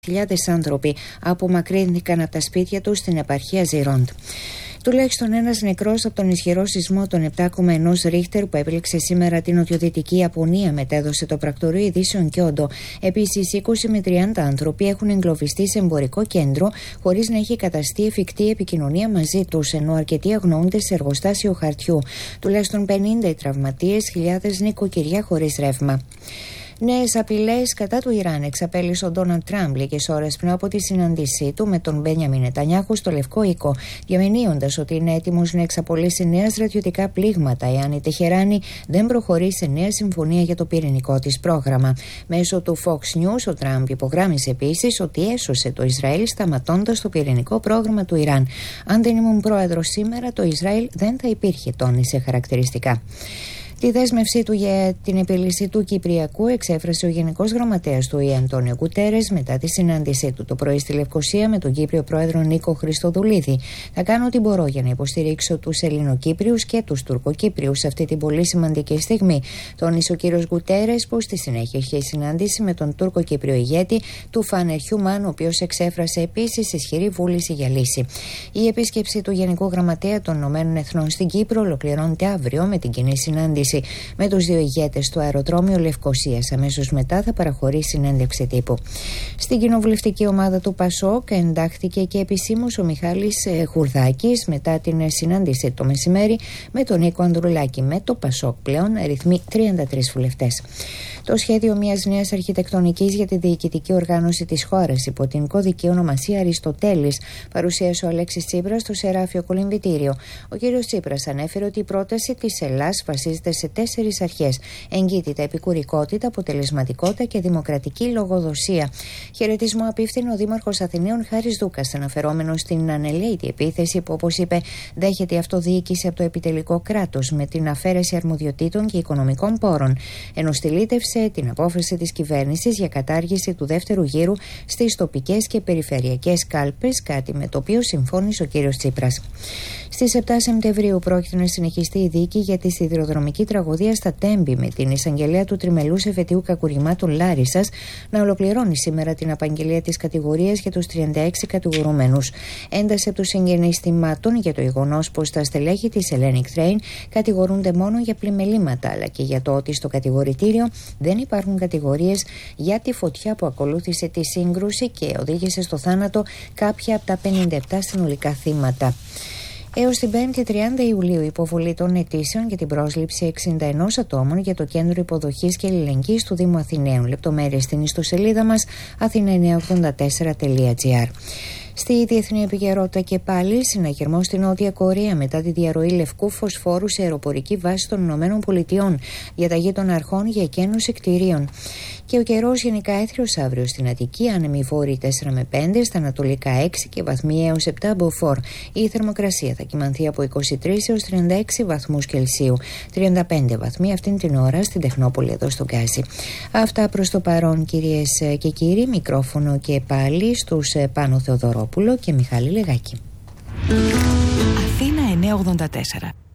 Χιλιάδες άνθρωποι απομακρύνθηκαν από τα σπίτια τους στην επαρχία Ζιρόντ. Τουλάχιστον ένας νεκρός από τον ισχυρό σεισμό των 7,1 Ρίχτερ που έπληξε σήμερα την νοτιοδυτική Ιαπωνία, μετέδωσε το πρακτορείο ειδήσεων Κιόντο. Επίσης, 20 με 30 άνθρωποι έχουν εγκλωβιστεί σε εμπορικό κέντρο χωρίς να έχει καταστεί εφικτή επικοινωνία μαζί τους, ενώ αρκετοί αγνοούνται σε εργοστάσιο χαρτιού. Τουλάχιστον 50 οι τραυματίες, χιλιάδες νοικοκυριά χωρίς ρεύμα. Νέες απειλές κατά του Ιράν εξαπέλυσε ο Ντόναλντ Τραμπ λίγες ώρες πριν από τη συνάντησή του με τον Μπένιαμιν Νετανιάχου στο Λευκό Οίκο, διαμηνύοντας ότι είναι έτοιμος να εξαπολύσει νέα στρατιωτικά πλήγματα εάν η Τεχεράνη δεν προχωρήσει σε νέα συμφωνία για το πυρηνικό της πρόγραμμα. Μέσω του Fox News, ο Τραμπ υπογράμμισε επίσης ότι έσωσε το Ισραήλ σταματώντας το πυρηνικό πρόγραμμα του Ιράν. Αν δεν ήμουν πρόεδρος σήμερα, το Ισραήλ δεν θα υπήρχε, τόνισε χαρακτηριστικά. Τη δέσμευσή του για την επίλυση του Κυπριακού εξέφρασε ο Γενικός Γραμματέας του ΟΗΕ Αντώνιο Γκουτέρες μετά τη συνάντησή του το πρωί στη Λευκοσία με τον Κύπριο Πρόεδρο Νίκο Χριστοδουλίδη. Θα κάνω ό,τι μπορώ για να υποστηρίξω τους Ελληνοκύπριους και τους Τουρκοκύπριους σε αυτή την πολύ σημαντική στιγμή, τόνισε ο κύριος Γκουτέρες, που στη συνέχεια είχε συνάντηση με τον Τούρκο-Κύπριο ηγέτη του Φάνερ Χιούμαν, ο οποίος εξέφρασε επίσης ισχυρή βούληση για λύση. Η επίσκεψη του Γενικού Γραμματέα των ΗΕ στην Κύπρο ολοκληρώνεται αύριο με την κοινή συνάντηση με τους δύο ηγέτες στο αεροδρόμιο Λευκοσίας. Αμέσως μετά θα παραχωρήσει συνέντευξη τύπου. Στην κοινοβουλευτική ομάδα του ΠΑΣΟΚ εντάχθηκε και επισήμως ο Μιχάλης Χουρδάκης μετά την συνάντηση το μεσημέρι με τον Νίκο Ανδρουλάκη. Με το ΠΑΣΟΚ πλέον αριθμεί 33 βουλευτές. Το σχέδιο μιας νέας αρχιτεκτονικής για τη διοικητική οργάνωση της χώρας υπό την κωδική ονομασία Αριστοτέλης παρουσίασε ο Αλέξης Τσίπρας στο Σεράφιο Κολυμβητήριο. Ο κ. Τσίπρας ανέφερε ότι η πρόταση της Ελλάς βασίζεται σε 4 αρχές: εγκύτητα, επικουρικότητα, αποτελεσματικότητα και δημοκρατική λογοδοσία. Χαιρετισμό απίφθινε ο Δήμαρχος Αθηναίων Χάρης Δούκας, αναφερόμενος στην ανελαίτη επίθεση που, όπως είπε, δέχεται η αυτοδιοίκηση από το επιτελικό κράτος με την αφαίρεση αρμοδιοτήτων και οικονομικών πόρων, ενώ στυλίτευσε την απόφαση της κυβέρνησης για κατάργηση του δεύτερου γύρου στις τοπικές και περιφερειακές κάλπες, κάτι με το οποίο συμφώνησε ο κ. Τσίπρας. Στις 7 Σεπτεμβρίου πρόκειται να συνεχιστεί η δίκη για τη σιδηροδρομική τραγωδία στα Τέμπη, με την εισαγγελέα του τριμελούς εφετείου κακουργημάτων Λάρισσας να ολοκληρώνει σήμερα την απαγγελία της κατηγορίας για τους 36 κατηγορούμενους. Ένταση από τους συγγενείς θυμάτων για το γεγονός πως τα στελέχη της Hellenic Train κατηγορούνται μόνο για πλημελήματα, αλλά και για το ότι στο κατηγορητήριο δεν υπάρχουν κατηγορίες για τη φωτιά που ακολούθησε τη σύγκρουση και οδήγησε στο θάνατο κάποια από τα 57 συνολικά θύματα. Έως την 5η 30 Ιουλίου η υποβολή των αιτήσεων για την πρόσληψη 61 ατόμων για το Κέντρο Υποδοχής και Αλληλεγγύης του Δήμου Αθηναίων. Λεπτομέρειες στην ιστοσελίδα μας athena984.gr. Στη διεθνή επικαιρότητα και πάλι, συναγερμός στη Νότια Κορέα μετά τη διαρροή λευκού φωσφόρου σε αεροπορική βάση των ΗΠΑ, διαταγή των αρχών για εκένωση κτηρίων. Και ο καιρός γενικά έθριος αύριο στην Αττική, άνεμοι βόρειοι 4 με 5, στα ανατολικά 6 και βαθμοί έως 7 μποφόρ. Η θερμοκρασία θα κυμανθεί από 23 έως 36 βαθμούς Κελσίου, 35 βαθμοί αυτήν την ώρα στην Τεχνόπολη εδώ στο Γκάζι. Αυτά προς το παρόν, κυρίες και κύριοι. Μικρόφωνο και πάλι στους Πάνο Θεοδωρόπουλο και Μιχάλη Λεγάκη. Αθήνα 984.